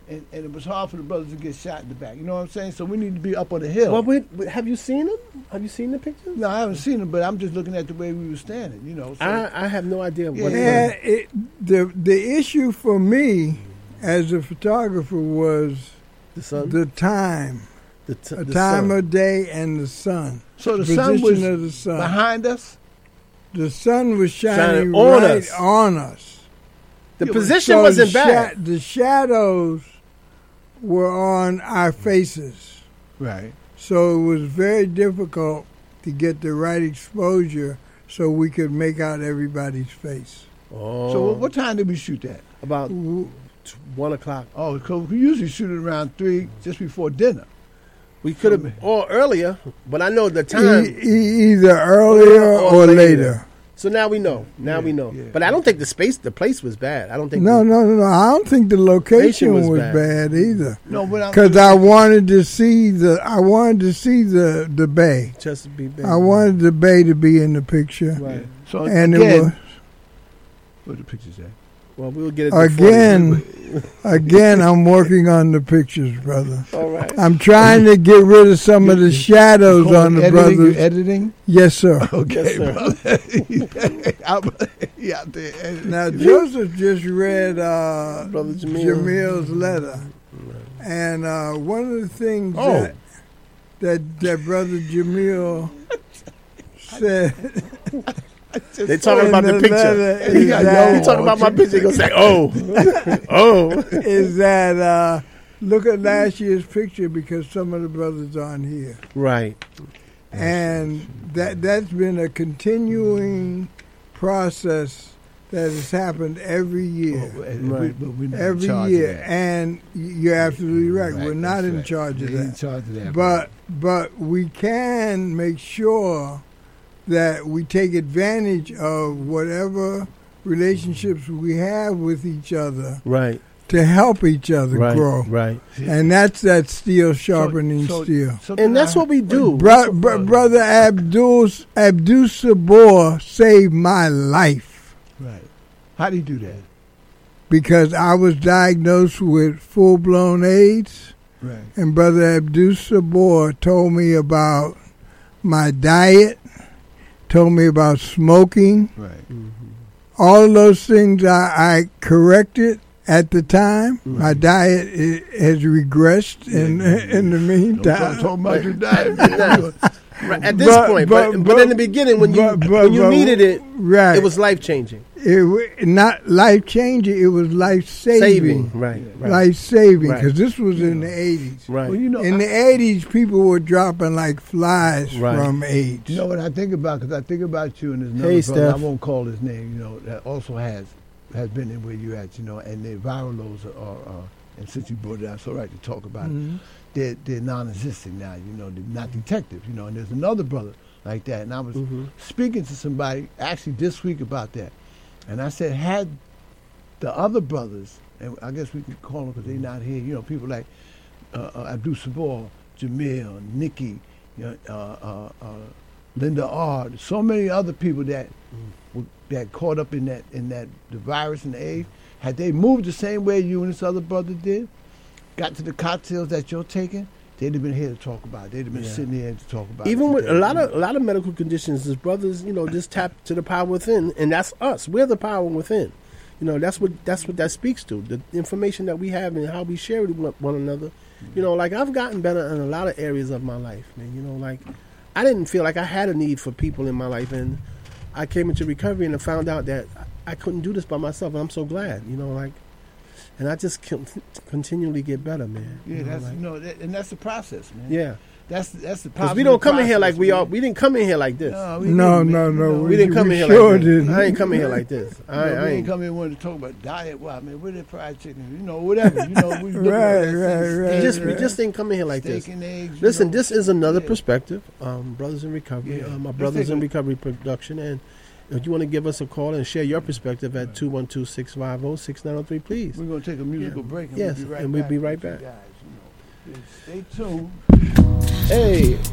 and it was hard for the brothers to get shot in the back. You know what I'm saying? So we need to be up on the hill. Well, wait, have you seen them? Have you seen the pictures? No, I haven't seen them, but I'm just looking at the way we were standing. You know, so I have no idea what. The issue for me as a photographer was the sun, the time, the time of day, and the sun. So the sun was of the sun. behind us. The sun was shining on right us. on us. The position wasn't bad. The shadows were on our faces. Right. So it was very difficult to get the right exposure so we could make out everybody's face. Oh. So what time did we shoot that? About 1 o'clock. Oh, because we usually shoot it around 3, just before dinner. We could have, or earlier, but I know the time. Either earlier or later. So now we know. We know. Yeah. But I don't think the place was bad. I don't think. No. I don't think the location was bad either. No, but because I wanted to see the bay. Chesapeake Bay. I wanted the bay to be in the picture. Right. Yeah. So and again, it was. What the pictures at? Well, we'll get it again. I'm working on the pictures, brother. All right. I'm trying to get rid of some of the shadows on the brothers. You editing? Yes, sir. Okay, yes, sir. Out there editing. Now Joseph just read Brother Jamil's letter, and one of the things that Brother Jamil said. They talking about the picture. He talking about my picture. He gonna say, "Oh." Is that look at last year's picture because some of the brothers aren't here, right? And that's been a continuing process that has happened every year, every year. And you're absolutely right. We're not in charge of that. But we can make sure that we take advantage of whatever relationships we have with each other, right, to help each other grow, right, and that's that steel sharpening steel, and that's what we do. Brother Abdul Sabor saved my life. Right. How do you do that? Because I was diagnosed with full-blown AIDS, right, and Brother Abdul Sabor told me about my diet. Told me about smoking. Right. Mm-hmm. All of those things I corrected at the time. Right. My diet has regressed in the meantime. Don't talk about your diet. At this point, but in the beginning, when you needed it, right, it was life changing. Not life changing; it was life saving. Right. Life saving, because this was in the 80s. Right. Well, in the 80s, people were dropping like flies from AIDS. You know what I think about? Because I think about you and there's another brother. I won't call his name. You know, that also has been in where you at. You know, and the viral loads are and since you brought it out, it's all right to talk about it. They're non-existent now. You know, they're not detectives. You know, and there's another brother like that. And I was speaking to somebody actually this week about that. And I said, had the other brothers, and I guess we could call them because they're not here, you know, people like Abdul Sabor, Jamil, Nikki, you know, Linda R., so many other people that caught up in that the virus and the AIDS, had they moved the same way you and this other brother did, got to the cocktails that you're taking, they'd have been here to talk about it. They'd have been sitting here to talk about Even it. With a lot of medical conditions, his brothers, you know, just tap to the power within, and that's us. We're the power within. You know, that's what that speaks to. The information that we have and how we share it with one another. You know, like I've gotten better in a lot of areas of my life, man. You know, like I didn't feel like I had a need for people in my life, and I came into recovery and I found out that I couldn't do this by myself, and I'm so glad. You know, like. And I just continually get better, man. Yeah, and that's the process, man. Yeah, that's the process. Because we don't come in here like we are. We didn't come in here like this. No. We didn't come in here like this. I ain't coming here like this. I ain't come in wanting to talk about diet. Well, man, where that fried chicken? You know, whatever. You know, we right. We just didn't come in here like this. And eggs, listen, this is another perspective. Brothers in Recovery. My Brothers in Recovery production, and. If you want to give us a call and share your perspective at 212-650-6903, please. We're going to take a musical break. And we'll be right back. Guys, stay tuned. Hey.